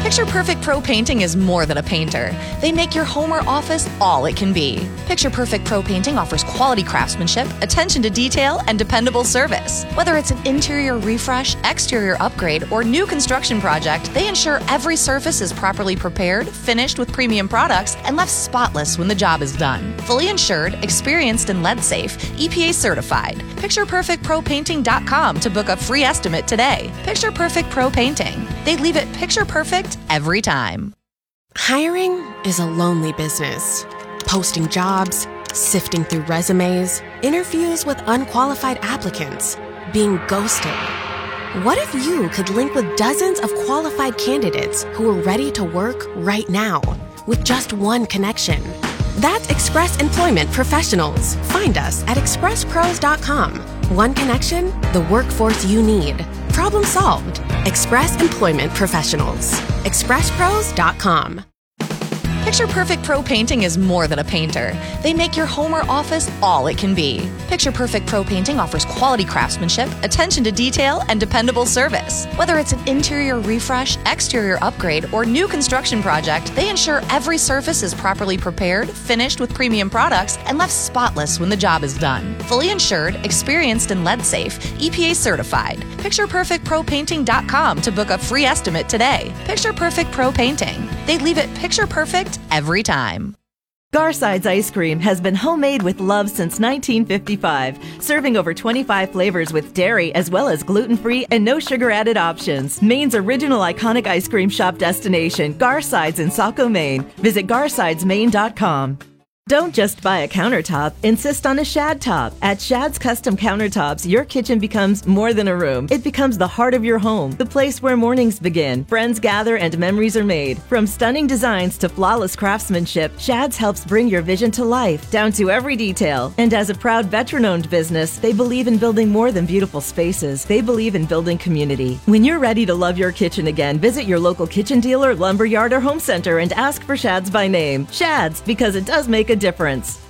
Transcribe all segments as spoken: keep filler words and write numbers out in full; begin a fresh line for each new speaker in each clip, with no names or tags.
Picture Perfect Pro Painting is more than a painter. They make your home or office all it can be. Picture Perfect Pro Painting offers quality craftsmanship, attention to detail, and dependable service. Whether it's an interior refresh, exterior upgrade, or new construction project, they ensure every surface is properly prepared, finished with premium products, and left spotless when the job is done. Fully insured, experienced, and lead safe, E P A certified. Picture Perfect Pro Painting dot com to book a free estimate today. Picture Perfect Pro Painting. They leave it picture perfect every time.
Hiring is a lonely business. Posting jobs, sifting through resumes, interviews with unqualified applicants, being ghosted. What if you could link with dozens of qualified candidates who are ready to work right now with just one connection? That's Express Employment Professionals. Find us at express pros dot com. One connection, the workforce you need. Problem solved. Express Employment Professionals. express pros dot com.
Picture Perfect Pro Painting is more than a painter. They make your home or office all it can be. Picture Perfect Pro Painting offers quality craftsmanship, attention to detail, and dependable service. Whether it's an interior refresh, exterior upgrade, or new construction project, they ensure every surface is properly prepared, finished with premium products, and left spotless when the job is done. Fully insured, experienced, and lead safe, E P A certified. Picture Perfect Pro Painting dot com to book a free estimate today. Picture Perfect Pro Painting. They leave it picture perfect every time.
Garside's ice cream has been homemade with love since nineteen fifty-five, serving over twenty-five flavors with dairy as well as gluten-free and no sugar-added options. Maine's original iconic ice cream shop destination, Garside's in Saco, Maine. Visit garsides maine dot com. Don't just buy a countertop, insist on a Shad top. At Shad's Custom Countertops, your kitchen becomes more than a room. It becomes the heart of your home, the place where mornings begin, friends gather, and memories are made. From stunning designs to flawless craftsmanship, Shad's helps bring your vision to life, down to every detail. And as a proud veteran-owned business, they believe in building more than beautiful spaces. They believe in building community. When you're ready to love your kitchen again, visit your local kitchen dealer, lumberyard, or home center and ask for Shad's by name. Shad's, because it does make a difference.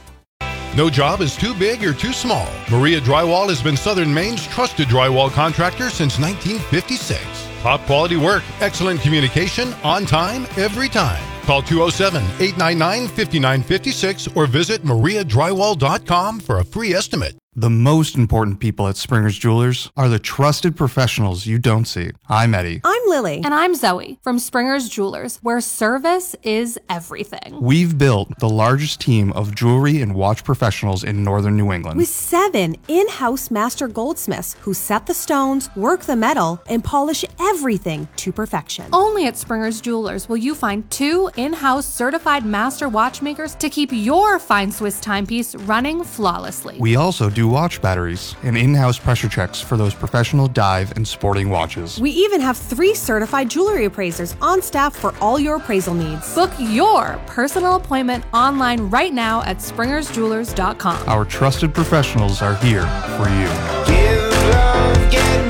No job is too big or too small. Maria Drywall has been Southern Maine's trusted drywall contractor since nineteen fifty-six. Top quality work, excellent communication, on time, every time. Call two oh seven, eight nine nine, five nine five six or visit maria drywall dot com for a free estimate.
The most important people at Springer's Jewelers are the trusted professionals you don't see. I'm Eddie.
I'm Lily.
And I'm Zoe from Springer's Jewelers, where service is everything.
We've built the largest team of jewelry and watch professionals in northern New England.
With seven in-house master goldsmiths who set the stones, work the metal, and polish everything to perfection.
Only at Springer's Jewelers will you find two in-house certified master watchmakers to keep your fine Swiss timepiece running flawlessly.
We also do watch batteries and in-house pressure checks for those professional dive and sporting watches.
We even have three certified jewelry appraisers on staff for all your appraisal needs.
Book your personal appointment online right now at springers jewelers dot com.
Our trusted professionals are here for you.
Give love, get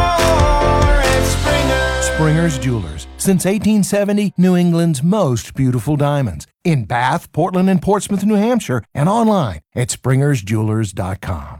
more at Springer's.
Springer's Jewelers. Since eighteen seventy, New England's most beautiful diamonds. In Bath, Portland, and Portsmouth, New Hampshire, and online at springers jewelers dot com.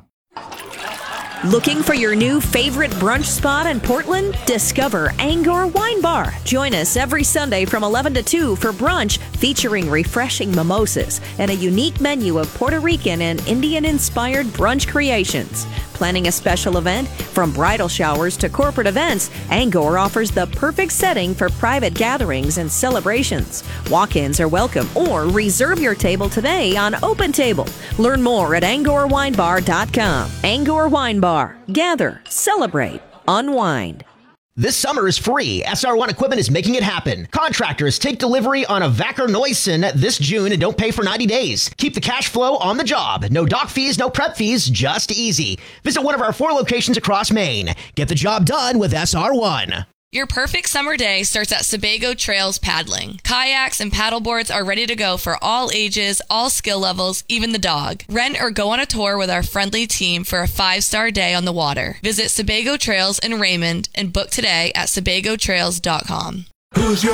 Looking for your new favorite brunch spot in Portland? Discover Angor Wine Bar. Join us every Sunday from eleven to two for brunch featuring refreshing mimosas and a unique menu of Puerto Rican and Indian-inspired brunch creations. Planning a special event? From bridal showers to corporate events, Angor offers the perfect setting for private gatherings and celebrations. Walk-ins are welcome, or reserve your table today on OpenTable. Learn more at angor wine bar dot com. Angor Wine Bar. Gather, celebrate, unwind.
This summer is free. S R one Equipment is making it happen. Contractors take delivery on a Vacker Neuson this June and don't pay for ninety days. Keep the cash flow on the job. No dock fees, no prep fees, just easy. Visit one of our four locations across Maine. Get the job done with S R one.
Your perfect summer day starts at Sebago Trails Paddling. Kayaks and paddleboards are ready to go for all ages, all skill levels, even the dog. Rent or go on a tour with our friendly team for a five-star day on the water. Visit Sebago Trails in Raymond and book today at sebago trails dot com.
Who's your